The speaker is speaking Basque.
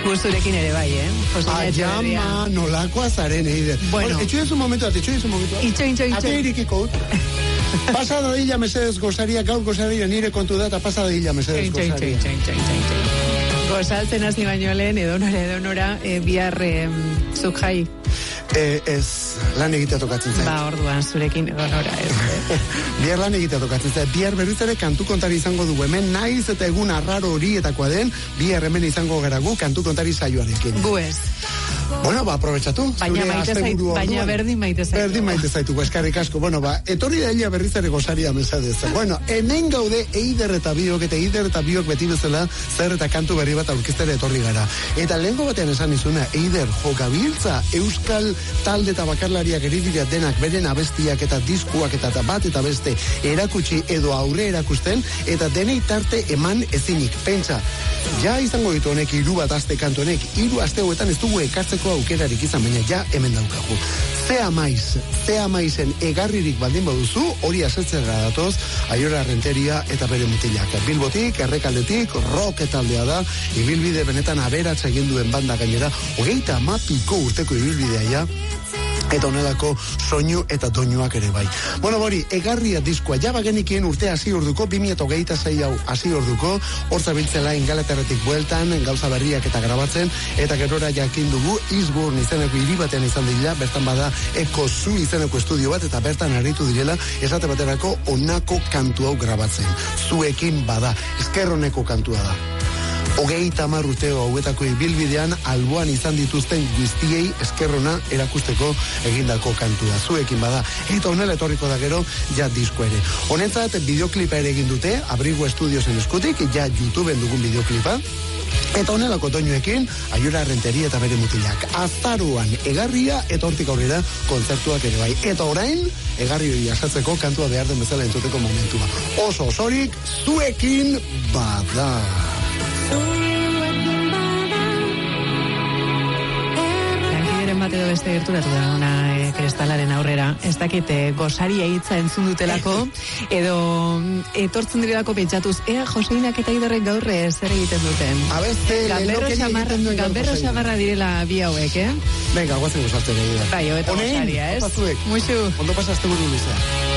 Gusturekin ere bai, Ama, nolakoa zaren, Eider. Bueno. Etxo ez un momentu. Itxo. Apeirikiko. Pasada dilla mesedez gozaria, gaur gozaria nire kontu da, eta pasada dilla mesedez gozaria. Gozaltzen hasi baino lehen, edonora, bihar zuk jai. Ez, lan egitea tokatzen zen. Orduan, zurekin edonora, ez. Bihar lan egitea tokatzen zen. Bihar berriz ere kantu kontari izango du hemen, naiz eta egun arraro horietakoa den, bihar hemen izango gara gu kantu kontari saioarekin. Gu ez. Bueno, berriz Baina berdin maite zaitu. Berdin maite zaitu, eskarrik asko. Bueno, etorri da ella berriz ere gozaria mesadez. Bueno, hemen gaude Eider eta biok beti bezala zer eta kantu berri bat aurkeztera etorri gara. Eta lehengo batean esan izuna, Eider, jokabiltza euskal talde eta bakarlariak eridira denak beren abestiak eta diskuak eta bat eta beste erakutsi edo aurre erakusten, eta denei tarte eman ezinik. Pentsa, ja izango ditu honek 3 bat aste kantu honek, 3 aste hauetan ez dugu ekartzeko aukerarik izan, baina ja hemen daukagu. Zea maizen egarririk baldin baduzu, hori asetzera datoz, Aiora Renteria eta bere mutilak. Bilbotik, Errekaldetik, rock taldea da, ibilbide benetan aberatsa egin duen banda gainera, 30 urteko ibilbidea ja, eta honelako soinu eta doinuak ere bai. Bueno, hori, egarria diskoa, jaba genikien urte hasi orduko, 2026 hau hasi orduko, hor zabiltzela Ingalaterratik bueltan, gauza berriak eta grabatzen, eta gerora jakin dugu, Eastbourne izeneko hiri batean izan dira, bertan bada Eko Zu izeneko estudio bat, eta bertan aritu direla, esate baterako onako kantu hau grabatzen. Zuekin bada, eskerroneko kantua da. 30 urte hauetako ibilbidean alboan izan dituzten guztiei eskerrona erakusteko egindako kantua. Zuekin bada. Eta honela etorriko da gero, ja disko ere. Honentzat, bideoklipa ere egin dute, Abrigo Estudiosen eskutik, ja YouTubeen dugun bideoklipa. Eta honelako doinuekin, Aiora Renteria eta bere mutilak. Azaruan egarria eta hortik aurrera kontzertuak ere bai. Eta orain, egarri hori asatzeko kantua behar den bezala entzuteko momentua. Oso osorik, zuekin bada. Lankideren bat edo beste gerturatu da ona kristalaren aurrera. Ez dakite gosaria hitza entzun dutelako, edo etortzen direlako pentsatuz, ea Joseinak eta Eiderrek gaur zer egiten duten. Gamberro xamarra direla bi hauek, Venga, guazen gozarte. Bai, eta gosaria, ez? Muixu. Ondo pasaste buru luzea.